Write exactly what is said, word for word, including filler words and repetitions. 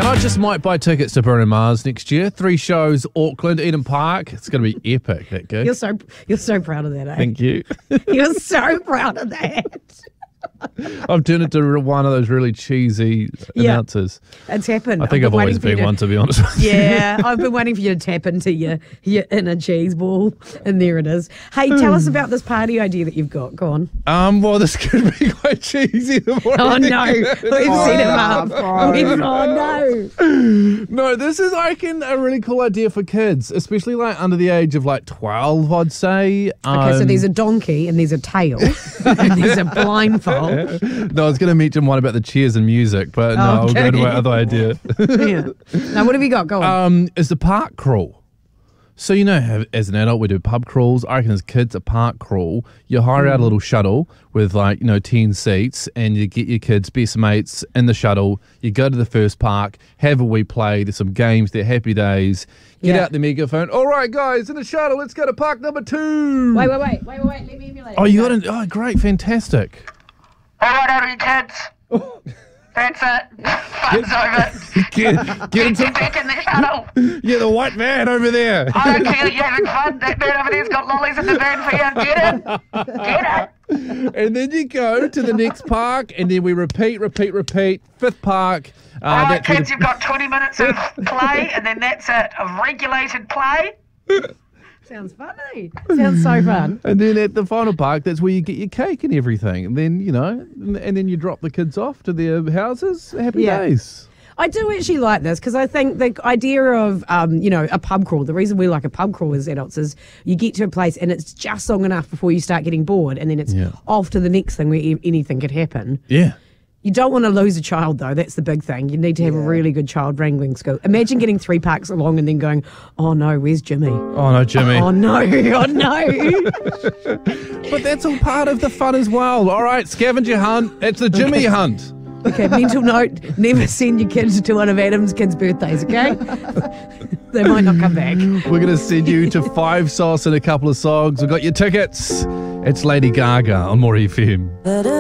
And I just might buy tickets to Bruno Mars next year. Three shows, Auckland, Eden Park. It's going to be epic, that gig. You're so you're so proud of that, eh? Thank you. You're so proud of that. I've turned into one of those really cheesy Yeah. announcers. It's happened. I think I've, been always waiting for you been to- one, to be honest with you. Yeah, I've been waiting for you to tap into your, your inner cheese ball, and there it is. Hey, tell us about this party idea that you've got. Go on. Um, well, this could be quite cheesy. the more Oh I no, think we've about it. set him up. We've, oh no. No, this is, I reckon, a really cool idea for kids, especially like under the age of like twelve, I'd say. Okay, so Um, there's a donkey and there's a tail and there's a blindfold. No, I was going to mention one about the cheers and music, but no, I'll go to my Okay. other idea. Yeah. Now, what have you got? Go on. um, is the park crawl. So, you know, have- as an adult, we do pub crawls. I reckon as kids, a park crawl, you hire out a little shuttle with like, you know, ten seats, and you get your kids, best mates in the shuttle. You go to the first park, have a wee play. There's some games, they're happy days. Get Yeah. out the megaphone. All right, guys, in the shuttle, let's go to park number two. wait, wait, wait, wait, wait. Let me emulate. Oh, you got an, oh, great, fantastic. All right, all right, kids. That's it. Fun's over. Get, get Get into, back in the shuttle. yeah, the white man over there. I don't care that you're having fun. That man over there's got lollies in the van for you. Get it. Get it. And then you go to the next park, and then we repeat, repeat, repeat. Fifth park. Uh, All right, that's where kids, the- you've got twenty minutes of play, and then that's it. Of regulated play. Sounds funny. Sounds so fun. And then at the final park, that's where you get your cake and everything. And then, you know, and, and then you drop the kids off to their houses. Happy Yeah. days. I do actually like this because I think the idea of, um, you know, a pub crawl, the reason we like a pub crawl as adults is you get to a place and it's just long enough before you start getting bored, and then it's Yeah. off to the next thing where e- anything could happen. Yeah. You don't want to lose a child, though. That's the big thing. You need to have a really good child wrangling skill. Imagine getting three parks along and then going, oh, no, where's Jimmy? Oh, no, Jimmy. Oh, no. Oh, no. But that's all part of the fun as well. All right, scavenger hunt. It's the Jimmy hunt. Okay, mental note, never send your kids to one of Adam's kids' birthdays, okay? They might not come back. We're going to send you to Five Sauce and a couple of songs. We've got your tickets. It's Lady Gaga on More F M.